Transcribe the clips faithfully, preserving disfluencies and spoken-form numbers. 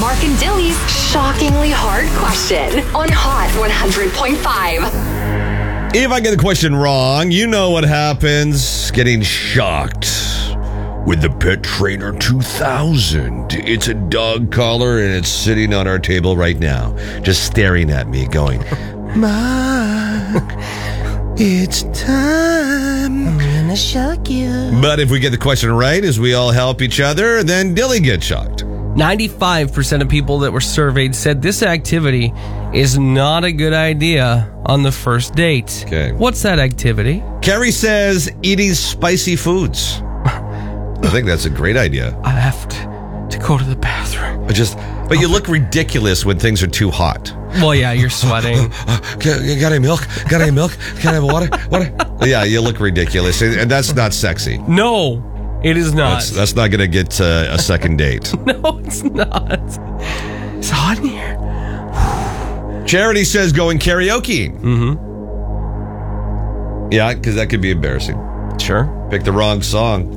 Mark and Dilly's shockingly hard question on Hot one hundred point five. If I get the question wrong, you know what happens. Getting shocked with the Pet Trainer two thousand. It's a dog collar and it's sitting on our table right now, just staring at me going, Mark, it's time. I'm gonna shock you. But if we get the question right, as we all help each other, then Dilly gets shocked. ninety-five percent of people that were surveyed said this activity is not a good idea on the first date. Okay. What's that activity? Carrie says eating spicy foods. I think that's a great idea. I have to, to go to the bathroom. But just, but you look ridiculous when things are too hot. Well, yeah, you're sweating. Got any milk? Got any milk? Can I have water? Water? Yeah, you look ridiculous, and that's not sexy. No, it is not. That's, that's not going to get uh, a second date. No, it's not. It's hot in here. Charity says going karaoke. Mm-hmm. Yeah, because that could be embarrassing. Sure. Pick the wrong song.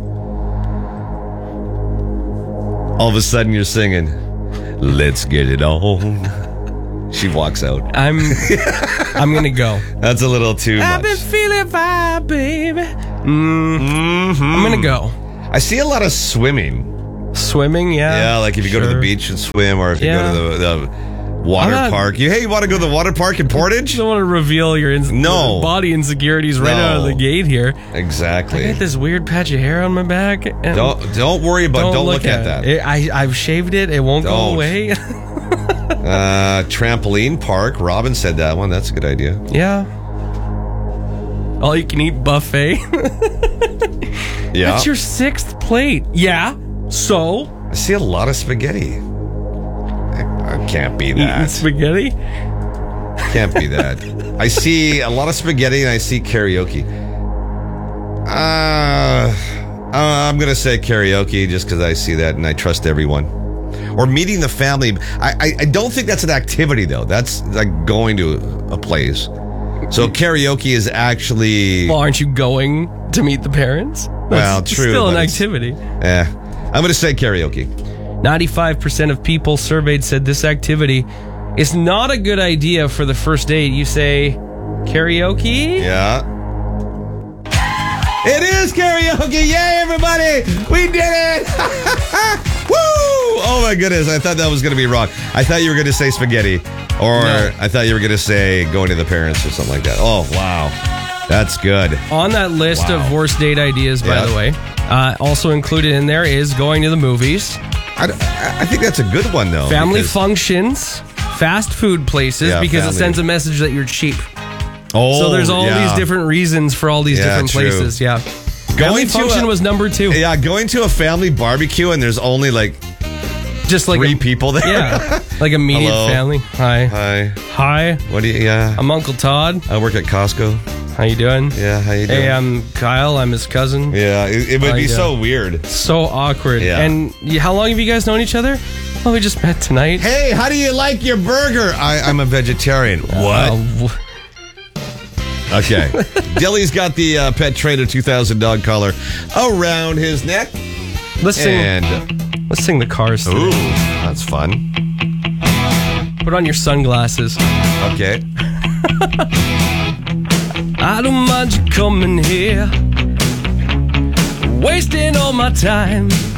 All of a sudden you're singing, let's get it on. She walks out. I'm I'm going to go. That's a little too much. I've been feeling fine, baby. Mm, Mm-hmm. I'm going to go. I see a lot of swimming. Swimming, yeah. Yeah, like if you sure. go to the beach and swim, or if you Yeah. go to the, the water not- park. You, hey, you want to go to the water park in Portage? You don't want to reveal your ins- No. body insecurities right No. out of the gate here. Exactly. I got this weird patch of hair on my back. And Don't don't worry about. Don't, look, at, that. It. I I've shaved it. It won't Don't. go away. uh, trampoline park. Robin said that one. That's a good idea. Yeah. All you can eat buffet. Yeah. That's your sixth plate. Yeah. So I see a lot of spaghetti. I, I can't be eating that. spaghetti. Can't be that. I see a lot of spaghetti and I see karaoke. Uh, uh, I'm going to say karaoke just because I see that and I trust everyone. Or meeting the family. I, I, I don't think that's an activity, though. That's like going to a place. So karaoke is actually... Well, aren't you going to meet the parents? That's Well, true, Still an but it's- activity. Eh, I'm going to say karaoke. ninety-five percent of people surveyed said this activity is not a good idea for the first date. You say karaoke? Yeah. It is karaoke! Yay, everybody! We did it! Woo! Oh my goodness, I thought that was going to be wrong. I thought you were going to say spaghetti, or No. I thought you were going to say going to the parents or something like that. Oh, wow. That's good. On that list Wow. of worst date ideas, by Yeah. the way, uh, also included in there is going to the movies, I, I think that's a good one, though. family because- functions, fast food places, Yeah, because family. it sends a message that you're cheap. Oh, So there's all yeah. these different reasons for all these Yeah, different true. places. Yeah. Going Family to function a- was number two. Yeah, going to a family barbecue and there's only like Just like three a, people there. Yeah. Like immediate Hello. family. Hi. Hi. Hi. What do you, yeah. I'm Uncle Todd. I work at Costco. How you doing? Yeah, how you doing? Hey, I'm Kyle. I'm his cousin. Yeah, it, it would How be you so doing? weird. So awkward. Yeah. And you, how long have you guys known each other? Well, we just met tonight. Hey, how do you like your burger? I, I'm a vegetarian. What? Uh, w- Okay. Dilly's got the uh, Pet Trainer two thousand dog collar around his neck. let's sing. And, Let's sing the Cars. ooh, Today. that's fun. Put on your sunglasses. Okay. I don't mind you coming here, wasting all my time.